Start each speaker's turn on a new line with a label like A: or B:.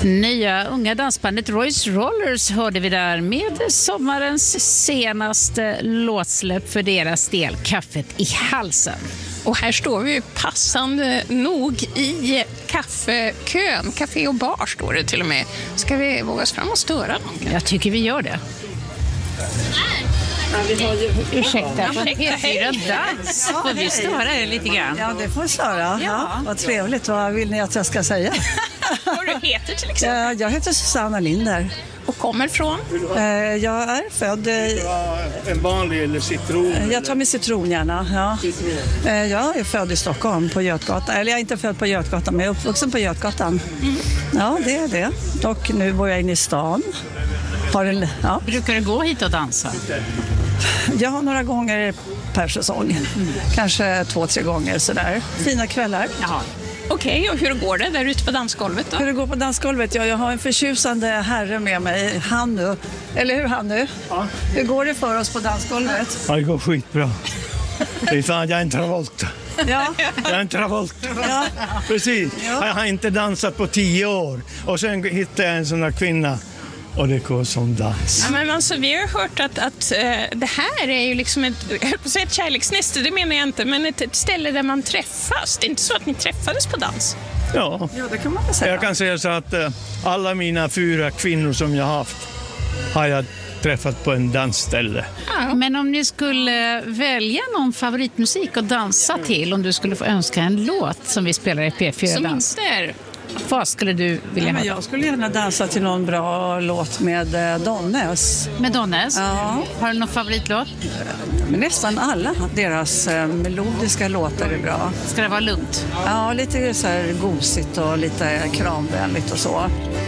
A: Nya unga dansbandet Royce Rollers hörde vi där med sommarens senaste låtsläpp för deras del, Kaffet i halsen.
B: Och här står vi passande nog i kaffekön. Café och bar står det till och med. Ska vi våga oss fram och störa någon?
A: Jag tycker vi gör det.
C: Ja, vi har ju...
A: Ursäkta, P4 Dans. Får vi störa er lite grann?
C: Ja, det får vi störa. Ja, vad trevligt. Vad vill ni att jag ska säga?
B: Vad du heter till exempel?
C: Jag heter Susanna Linder.
B: Och kommer från?
C: Jag är född...
D: En vanlig eller citron?
C: Jag tar med citron gärna, ja. Jag är född i Stockholm på Götgatan. Eller jag är inte född på Götgatan, men jag är uppvuxen på Götgatan. Ja, det är det. Och nu bor jag inne i stan.
A: Brukar du gå hit och dansa?
C: Ja, några gånger per säsong. Kanske 2-3 gånger sådär. Fina kvällar.
A: Jaha.
B: Okej, och hur går det där ute på dansgolvet då?
C: Hur det går på dansgolvet? Ja, jag har en förtjusande herre med mig, Hannu. Eller hur, Hannu? Ja. Hur går det för oss på dansgolvet?
D: Ja, det går skitbra. Det är fan, jag är en Travolta.
C: Ja.
D: Jag är en Travolta.
C: Ja.
D: Precis.
C: Ja.
D: Jag har inte dansat på 10 år. Och sen hittade jag en sån där kvinna. Och det går som dans.
B: Ja, men alltså, vi har hört att det här är ju liksom ett kärleksnäste, det menar jag inte, men ett ställe där man träffas. Det är inte så att ni träffades på dans?
D: Ja,
C: Det kan man väl säga.
D: jag kan säga så att alla mina 4 kvinnor som jag har haft har jag träffat på en dansställe.
B: Ja.
A: Men om ni skulle välja någon favoritmusik att dansa till, om du skulle få önska en låt som vi spelar i P4
B: Som
A: Dans,
B: inte är...
A: vad skulle du vilja ha?
C: Jag skulle gärna dansa till någon bra låt med Donnes.
A: Med Donnes?
C: Ja.
A: Har du någon favoritlåt?
C: Men nästan alla deras melodiska låtar är bra.
A: Ska det vara lugnt?
C: Ja, lite så här gosigt och lite kramvänligt och så.